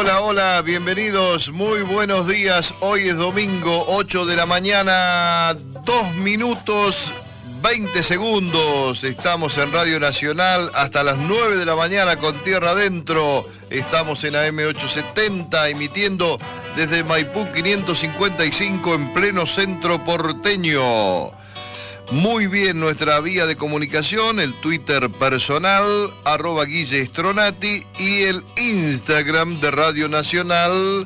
Hola, hola, bienvenidos, muy buenos días. Hoy es domingo, 8 de la mañana, 2 minutos, 20 segundos. Estamos en Radio Nacional hasta las 9 de la mañana con Tierra Adentro. Estamos en AM870 emitiendo desde Maipú 555 en pleno centro porteño. Muy bien, nuestra vía de comunicación, el Twitter personal, @GuilleStronati, y el Instagram de Radio Nacional,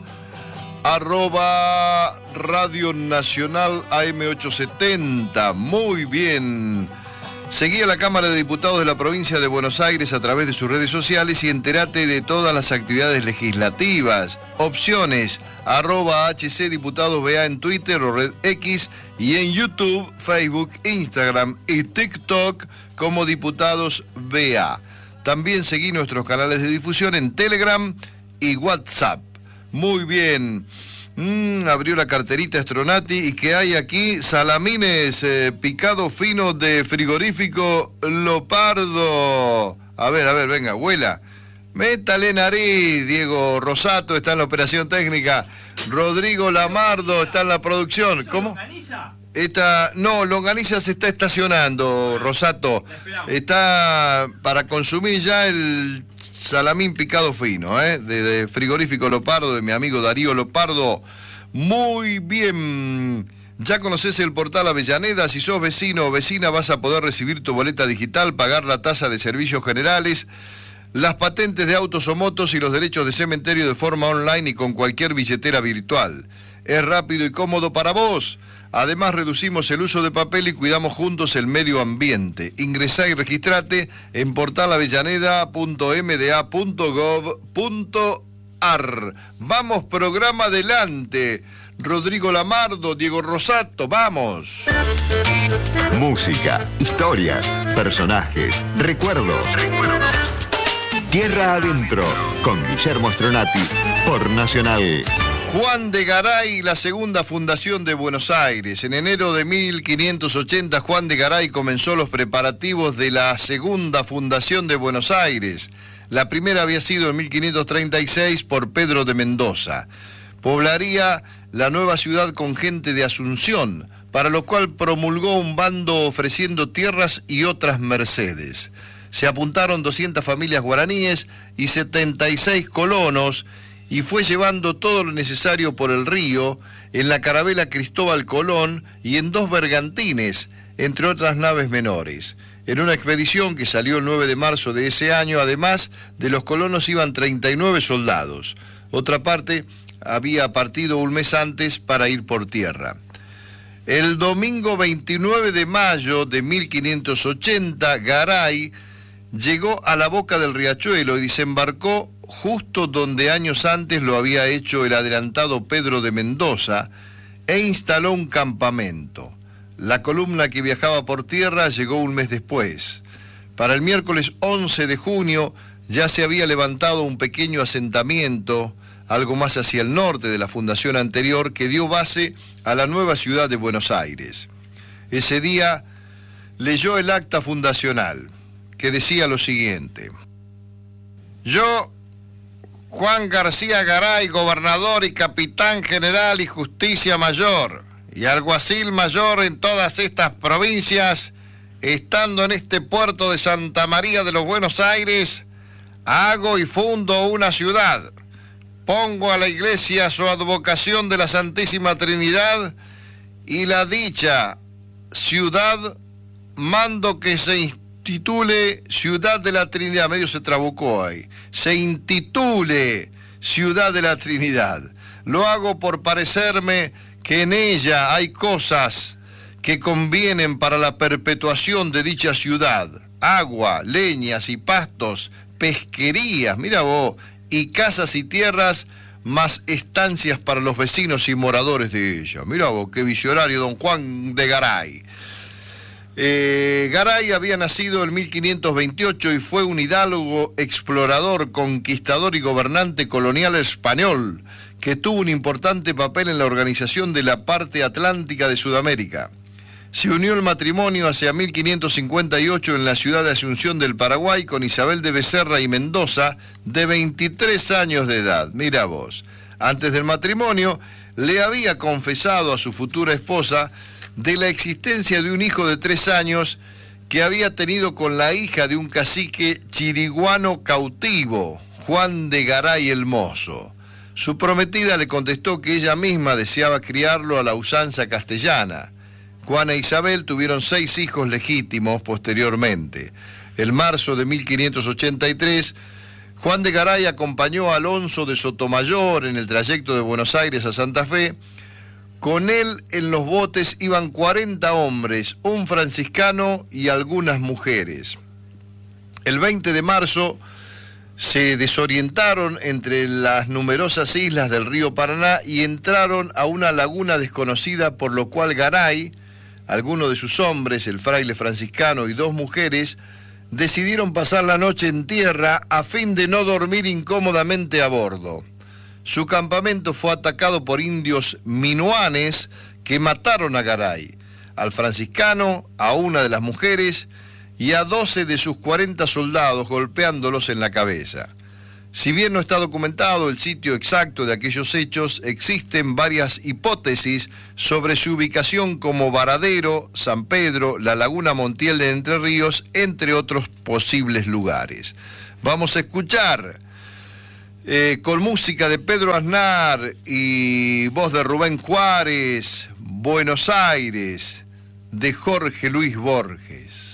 @Radio Nacional AM870. Muy bien. Seguí a la Cámara de Diputados de la provincia de Buenos Aires a través de sus redes sociales y entérate de todas las actividades legislativas. Opciones, @HCDiputadosBA en Twitter o Red X, y en YouTube, Facebook, Instagram y TikTok como Diputados BA. También seguí nuestros canales de difusión en Telegram y WhatsApp. Muy bien. Abrió la carterita Stronati y que hay aquí salamines picado fino de frigorífico Lopardo. A ver, venga, huela. Métale nariz. Diego Rosato está en la operación técnica. Rodrigo Lamardo está en la producción. ¿Cómo? No, longaniza se está estacionando, Rosato. Está para consumir ya el salamín picado fino, de frigorífico Lopardo, de mi amigo Darío Lopardo. Muy bien. Ya conoces el portal Avellaneda. Si sos vecino o vecina vas a poder recibir tu boleta digital, pagar la tasa de servicios generales, las patentes de autos o motos y los derechos de cementerio de forma online y con cualquier billetera virtual. Es rápido y cómodo para vos. Además, reducimos el uso de papel y cuidamos juntos el medio ambiente. Ingresá y registrate en portalavellaneda.mda.gov.ar. Vamos, programa adelante. Rodrigo Lamardo, Diego Rosato, vamos. Música, historias, personajes, recuerdos. Tierra Adentro, con Guillermo Stronati, por Nacional. Juan de Garay, la segunda fundación de Buenos Aires. En enero de 1580, Juan de Garay comenzó los preparativos de la segunda fundación de Buenos Aires. La primera había sido en 1536 por Pedro de Mendoza. Poblaría la nueva ciudad con gente de Asunción, para lo cual promulgó un bando ofreciendo tierras y otras mercedes. Se apuntaron 200 familias guaraníes y 76 colonos, y fue llevando todo lo necesario por el río en la carabela Cristóbal Colón y en 2 bergantines, entre otras naves menores. En una expedición que salió el 9 de marzo de ese año, además de los colonos iban 39 soldados. Otra parte había partido un mes antes para ir por tierra. El domingo 29 de mayo de 1580, Garay llegó a la boca del riachuelo y desembarcó justo donde años antes lo había hecho el adelantado Pedro de Mendoza, e instaló un campamento. La columna que viajaba por tierra llegó un mes después. Para el miércoles 11 de junio ya se había levantado un pequeño asentamiento, algo más hacia el norte de la fundación anterior, que dio base a la nueva ciudad de Buenos Aires. Ese día leyó el acta fundacional, que decía lo siguiente: yo, Juan García Garay, gobernador y capitán general y justicia mayor, y alguacil mayor en todas estas provincias, estando en este puerto de Santa María de los Buenos Aires, hago y fundo una ciudad, pongo a la iglesia su advocación de la Santísima Trinidad, y la dicha ciudad mando que se intitule Ciudad de la Trinidad. Medio se trabucó ahí. Se intitule Ciudad de la Trinidad. Lo hago por parecerme que en ella hay cosas que convienen para la perpetuación de dicha ciudad: agua, leñas y pastos, pesquerías, mira vos, y casas y tierras, más estancias para los vecinos y moradores de ella. Mira vos, qué visionario don Juan de Garay. Garay había nacido en 1528 y fue un hidalgo, explorador, conquistador y gobernante colonial español, que tuvo un importante papel en la organización de la parte atlántica de Sudamérica. Se unió el matrimonio hacia 1558 en la ciudad de Asunción del Paraguay con Isabel de Becerra y Mendoza, de 23 años de edad. Mira vos, antes del matrimonio le había confesado a su futura esposa de la existencia de un hijo de 3 años que había tenido con la hija de un cacique chiriguano cautivo, Juan de Garay el Mozo. Su prometida le contestó que ella misma deseaba criarlo a la usanza castellana. Juan e Isabel tuvieron 6 hijos legítimos posteriormente. En marzo de 1583, Juan de Garay acompañó a Alonso de Sotomayor en el trayecto de Buenos Aires a Santa Fe. Con él en los botes iban 40 hombres, un franciscano y algunas mujeres. El 20 de marzo se desorientaron entre las numerosas islas del río Paraná y entraron a una laguna desconocida, por lo cual Garay, algunos de sus hombres, el fraile franciscano y 2 mujeres, decidieron pasar la noche en tierra a fin de no dormir incómodamente a bordo. Su campamento fue atacado por indios minuanes que mataron a Garay, al franciscano, a una de las mujeres y a 12 de sus 40 soldados, golpeándolos en la cabeza. Si bien no está documentado el sitio exacto de aquellos hechos, existen varias hipótesis sobre su ubicación como Varadero, San Pedro, la Laguna Montiel de Entre Ríos, entre otros posibles lugares. Vamos a escuchar, con música de Pedro Aznar y voz de Rubén Juárez, Buenos Aires, de Jorge Luis Borges.